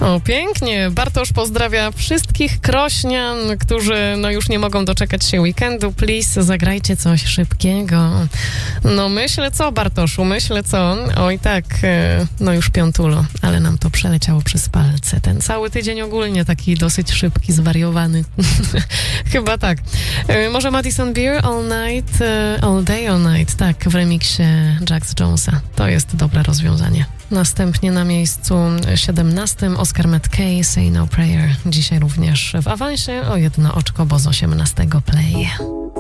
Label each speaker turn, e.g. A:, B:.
A: O, pięknie. Bartosz pozdrawia wszystkich Krośnian, którzy już nie mogą doczekać się weekendu. Please, zagrajcie coś szybkiego. No myślę co, Bartoszu, myślę co. Oj tak, już piątulo, ale nam to przeleciało przez palce. Ten cały tydzień ogólnie taki dosyć szybki, zwariowany. Chyba tak. Może Madison Beer All Night, All Day, All Night. Tak, w remiksie Jax Jonesa. To jest dobre rozwiązanie. Następnie na miejscu 17 Oscar McKay, Say No Prayer. Dzisiaj również w awansie o 1 oczko, bo z 18 Play.